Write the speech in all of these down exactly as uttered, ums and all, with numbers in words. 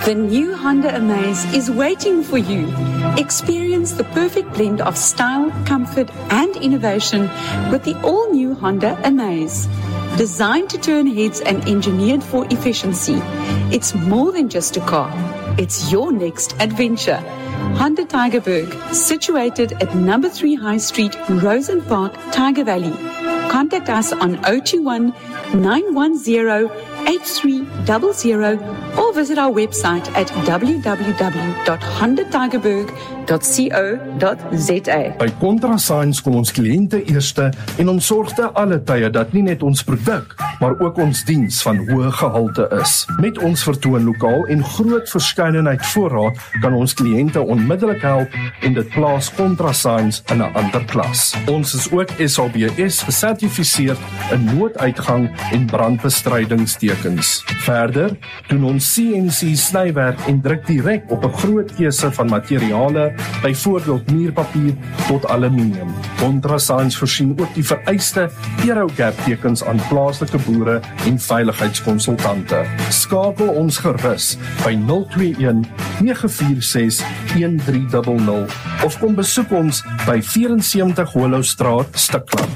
The new Honda Amaze is waiting for you. Experience the perfect blend of style, comfort, and innovation with the all-new Honda Amaze. Designed to turn heads and engineered for efficiency, it's more than just a car. It's your next adventure. Honda Tygerberg, situated at number three High Street, Rosen Park, Tiger Valley. Contact us on zero two one, nine one zero, eight three zero zero or visit our website at w w w dot honda tygerberg dot co dot z a. By Contrasigns kom ons kliënte eerste en ons sorg te alle tye dat nie net ons produk, maar ook ons diens van hoë gehalte is. Met ons vertoonlokaal en groot verskeidenheid voorraad kan ons kliënte onmiddellik help en dit plaas Contrasigns in 'n ander klas. Ons is ook S A B S gesertifiseerd in nooduitgang en brandbestrydingstekens. Verder doen ons C N C snywerk en druk direk op 'n groot keuse van materiale, byvoorbeeld muurpapier tot aluminium. Contrasigns voorsien ook die vereiste Aerogap tekens aan plaaslike boere en veiligheidskonsultante. Skakel ons gerus by nul twee een, nege vier ses, een drie nul nul of kom besoek ons by vyf-en-sewentig Hollowstraat, Stikland.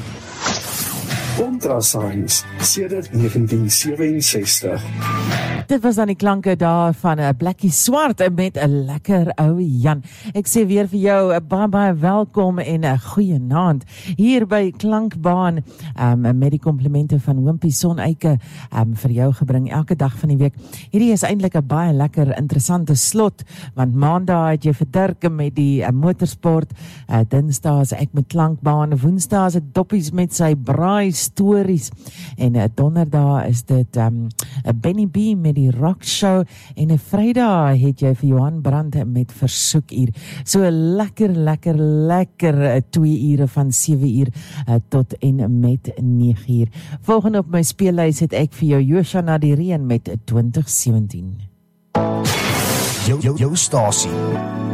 Contrasigns sedert negentien sewe-en-sestig. Dit was dan die klanke daar van 'n Blakkie Swart met 'n lekker ou Jan. Ek sê weer vir jou 'n baie baie welkom en 'n goeie naand hier by Klankbaan um, met die komplimente van Hoompie Soneyke um, vir jou gebring elke dag van die week. Hierdie is eintlik 'n baie lekker interessante slot, want maandag het jy vir Dirk met die uh, motorsport, uh, Dinsdae is ek met Klankbaan, Woensdae is dit Doppies met sy braai stories en uh, Donderdag is dit um, Benny B met die rock show en 'n Vrydag het jy vir Johan Brandt met versoekuur. So lekker, lekker, lekker twee ure van sewe uur uh, tot en met nege uur. Volgende op my speellys het ek vir jou Josha na die reën met twintig sewentien. Jou, jou, jou stasie.